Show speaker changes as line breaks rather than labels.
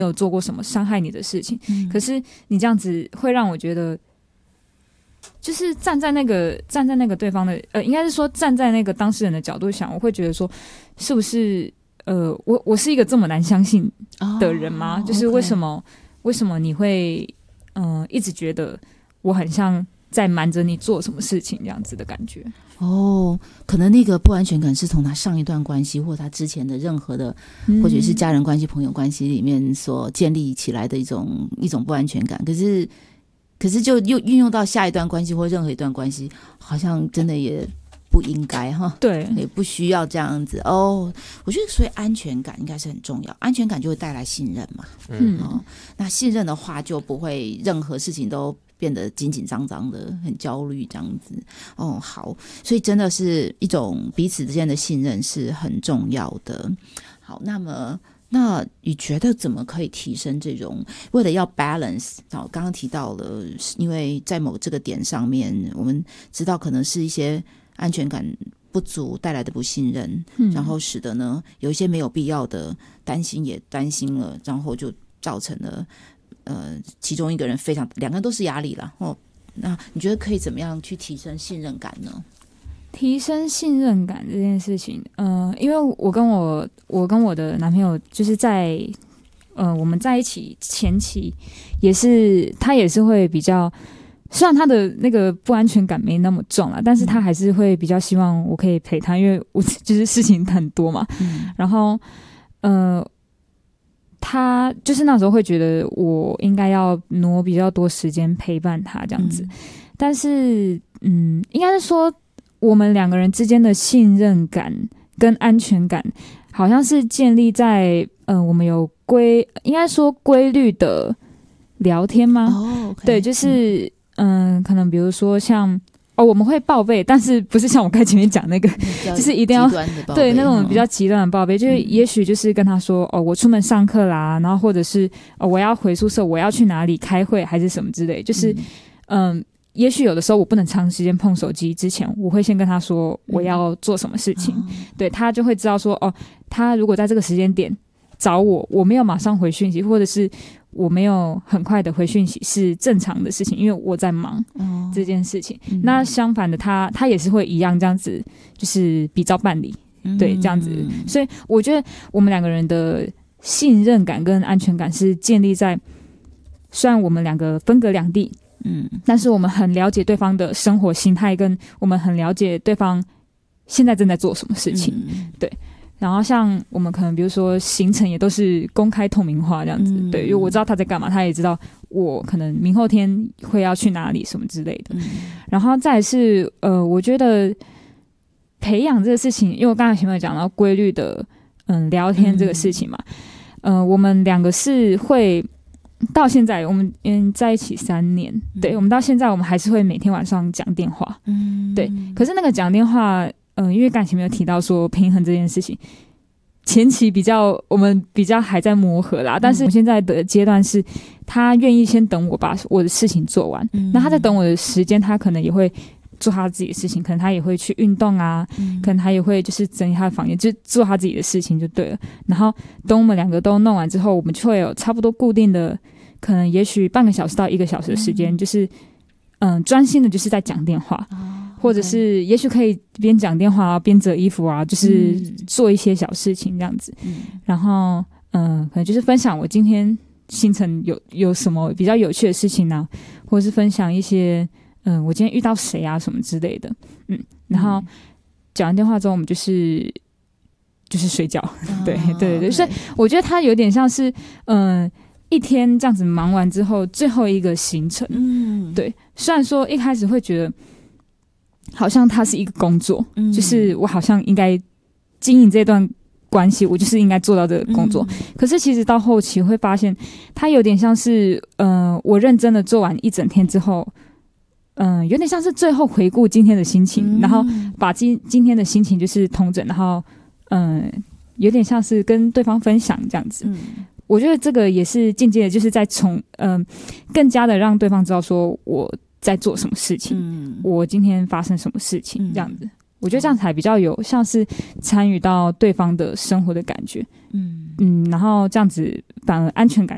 有做过什么伤害你的事情，可是你这样子会让我觉得，就是站在那个对方的应该是说站在那个当事人的角度想，我会觉得说，是不是我是一个这么难相信的人吗？就是为什么你会一直觉得我很像在瞒着你做什么事情这样子的感觉？
可能那个不安全感是从他上一段关系或他之前的任何的，或者是家人关系、朋友关系里面所建立起来的一种不安全感。可是就又运用到下一段关系或任何一段关系，好像真的也不应该哈，
对，
也不需要这样子我觉得所以安全感应该是很重要，安全感就会带来信任嘛。那信任的话就不会任何事情都变得紧紧张张的，很焦虑这样子。好，所以真的是一种彼此之间的信任是很重要的。好，那你觉得怎么可以提升这种，为了要 balance， 刚刚提到了，因为在某这个点上面，我们知道可能是一些安全感不足带来的不信任，然后使得呢有一些没有必要的担心也担心了，然后就造成了其中一个人两个人都是压力啦。那你觉得可以怎么样去提升信任感呢？
提升信任感这件事情，因为我跟我的男朋友就是在我们在一起前期他也是会比较，虽然他的那个不安全感没那么重啦，但是他还是会比较希望我可以陪他，因为我就是事情很多嘛。然后他就是那时候会觉得我应该要挪比较多时间陪伴他这样子。但是应该是说我们两个人之间的信任感跟安全感好像是建立在我们有应该说规律的聊天吗？对，就是可能比如说像我们会报备，但是不是像我刚才前面讲那个就是一定要对那种比较极端的报备，就是也许就是跟他说我出门上课啦，然后或者是我要回宿舍，我要去哪里开会还是什么之类，就是也许有的时候我不能长时间碰手机之前，我会先跟他说我要做什么事情，对，他就会知道说他如果在这个时间点找我没有马上回讯息，或者是我没有很快的回讯息是正常的事情，因为我在忙这件事情。那相反的他也是会一样这样子，就是比照办理，对，这样子。所以我觉得我们两个人的信任感跟安全感是建立在，虽然我们两个分隔两地，但是我们很了解对方的生活形态，跟我们很了解对方现在正在做什么事情，对。然后像我们可能比如说行程也都是公开透明化这样子，对，因为我知道他在干嘛，他也知道我可能明后天会要去哪里什么之类的。然后再来是我觉得培养这个事情，因为我刚才前面有讲到规律的聊天这个事情嘛，我们两个是会到现在我们在一起3年，对，我们到现在我们还是会每天晚上讲电话，对，可是那个讲电话因为刚才前面有提到说平衡这件事情，前期我们比较还在磨合啦，但是我现在的阶段是他愿意先等我把我的事情做完，那他在等我的时间，他可能也会做他自己的事情，可能他也会去运动啊，可能他也会就是整理他的房间，就做他自己的事情就对了。然后等我们两个都弄完之后，我们就会有差不多固定的，可能也许半个小时到1个小时的时间，就是专心的就是在讲电话，或者是也许可以边讲电话啊边折衣服啊，就是做一些小事情这样子。然后可能就是分享我今天行程有什么比较有趣的事情啊，或者是分享一些我今天遇到谁啊什么之类的。然后讲完电话之后，我们就是睡觉。对对对，所以我觉得它有点像是一天这样子忙完之后最后一个行程。对，虽然说一开始会觉得好像它是一个工作，就是我好像应该经营这段关系，我就是应该做到这个工作。可是其实到后期会发现，它有点像是我认真的做完一整天之后，有点像是最后回顾今天的心情，然后把今天的心情就是统整，然后有点像是跟对方分享这样子。我觉得这个也是间接的，就是在更加的让对方知道说我在做什么事情，我今天发生什么事情这样子。我觉得这样才比较有像是参与到对方的生活的感觉。然后这样子反而安全感